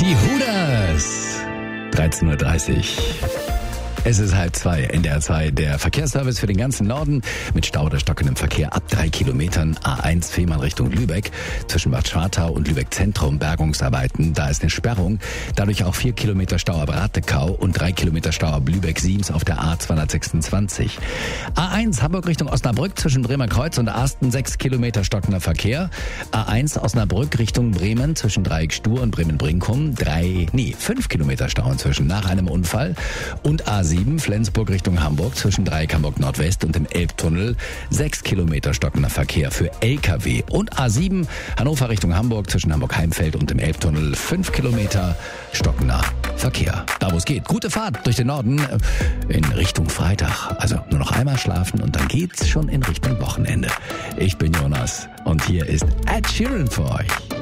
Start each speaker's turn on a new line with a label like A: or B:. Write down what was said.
A: Die Hooders. 13.30 Uhr. Es ist 1:30, NDR 2, der Verkehrsservice für den ganzen Norden mit Stau oder stockendem Verkehr ab 3 Kilometern. A1 Fehmarn Richtung Lübeck zwischen Bad Schwartau und Lübeck Zentrum Bergungsarbeiten. Da ist eine Sperrung, dadurch auch 4 Kilometer Stau ab Ratekau und 3 Kilometer Stau ab Lübeck-Siems auf der A226. A1 Hamburg Richtung Osnabrück zwischen Bremer Kreuz und Asten 6 Kilometer stockender Verkehr. A1 Osnabrück Richtung Bremen zwischen Dreieck Stur und Bremen-Brinkum 5 Kilometer Stau inzwischen nach einem Unfall. Und A7 Flensburg Richtung Hamburg zwischen Dreieck Hamburg Nordwest und dem Elbtunnel 6 Kilometer stockender Verkehr für LKW. Und A7 Hannover Richtung Hamburg zwischen Hamburg-Heimfeld und dem Elbtunnel 5 Kilometer stockender Verkehr. Da wo es geht. Gute Fahrt durch den Norden in Richtung Freitag. Also nur noch einmal schlafen und dann geht's schon in Richtung Wochenende. Ich bin Jonas und hier ist Ed Sheeran für euch.